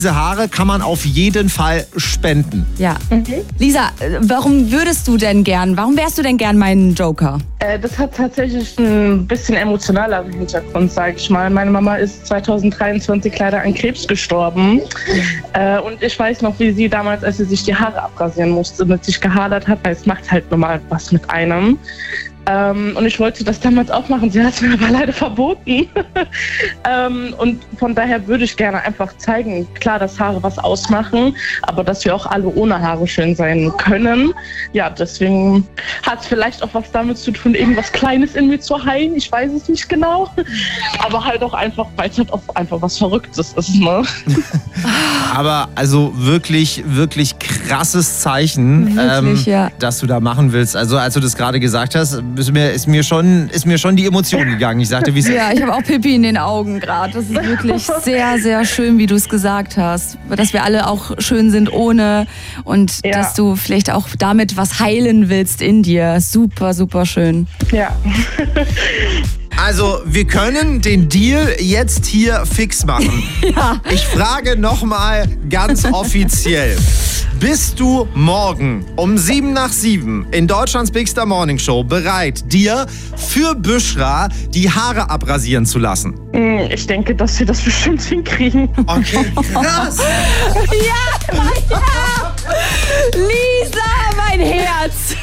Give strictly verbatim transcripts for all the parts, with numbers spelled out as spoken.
Diese Haare kann man auf jeden Fall spenden. Ja. Mhm. Lisa, warum würdest du denn gern, warum wärst du denn gern mein Joker? Äh, das hat tatsächlich ein bisschen emotionaleren Hintergrund, sage ich mal. Meine Mama ist zweitausenddreiundzwanzig leider an Krebs gestorben. Äh, und ich weiß noch, wie sie damals, als sie sich die Haare abrasieren musste, mit sich gehadert hat. Es macht halt normal was mit einem. Ähm, und ich wollte das damals auch machen, sie hat es mir aber leider verboten. ähm, und von daher würde ich gerne einfach zeigen, klar, dass Haare was ausmachen, aber dass wir auch alle ohne Haare schön sein können. Ja, deswegen hat es vielleicht auch was damit zu tun, irgendwas Kleines in mir zu heilen, ich weiß es nicht genau. Aber halt auch einfach, weil es halt auch einfach was Verrücktes ist, ne? Aber also wirklich, wirklich krasses Zeichen, Wirklich, ähm, ja. dass du da machen willst. Also als du das gerade gesagt hast, ist mir, ist mir, schon, ist mir schon die Emotion gegangen. Ich sagte, wie es Ja, ich habe auch Pipi in den Augen gerade. Das ist wirklich sehr, sehr schön, wie du es gesagt hast. Dass wir alle auch schön sind ohne und Ja. dass du vielleicht auch damit was heilen willst in dir. Super, super schön. Ja. Also, wir können den Deal jetzt hier fix machen. Ja. Ich frage nochmal ganz offiziell. Bist du morgen um sieben nach sieben in Deutschlands Big Star Morning Show bereit, dir für Büschra die Haare abrasieren zu lassen? Ich denke, dass wir das bestimmt hinkriegen. Okay, krass. Ja, ja! Lisa, mein Herz!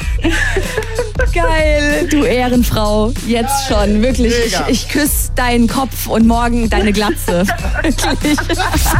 Geil, du Ehrenfrau. Jetzt schon, wirklich. Ich, Mega. ich küsse deinen Kopf und morgen deine Glatze. Wirklich.